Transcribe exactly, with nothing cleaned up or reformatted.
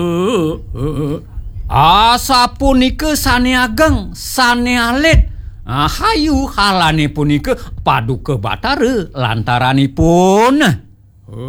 Asa punike sane ageng sane alit. Hayu halane punike paduka Batara lantaranipun